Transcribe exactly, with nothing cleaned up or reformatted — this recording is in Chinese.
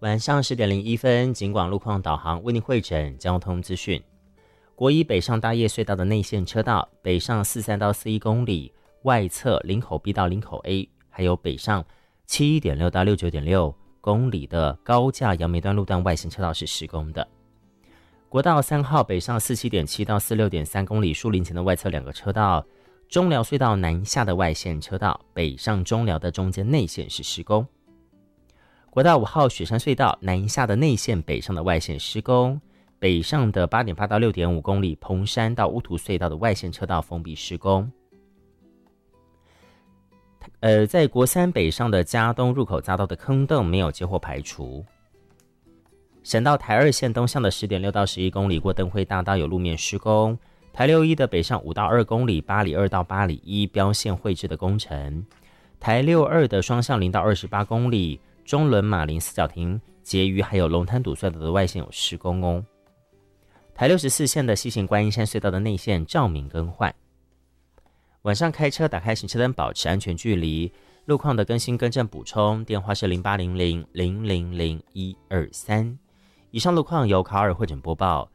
晚上十点零一分，警广路况导航为您汇整交通资讯。国一北上大业隧道的内线车道，北上四三到四一公里，外侧林口 B 到林口 A， 还有北上七一点六到六九点六公里的高架杨梅端路段外线车道是施工的。国道三号北上四七点七到四六点三公里，树林前的外侧两个车道，中寮隧道南下的外线车道，北上中寮的中间内线是施工。国道五号雪山隧道南下的内线北上的外线施工，北上的 八点八到六点五公里蓬山到乌涂隧道的外线车道封闭施工。呃，在国三北上的嘉东入口匝道的坑洞没有接获排除。省道台二线东向的 十点六到十一公里过灯会大道有路面施工。台六一的北上五到二公里，八里二到八里一标线绘制的工程。台六二的双向零到二十八公里，中仑马林四角亭结余还有龙潭堵隧道的外线有施工哦。台六十四线的西行观音山隧道的内线照明更换。晚上开车打开行车灯，保持安全距离。路况的更新更正补充，电话是零八零零零零零一二三。以上路况由卡尔汇整播报。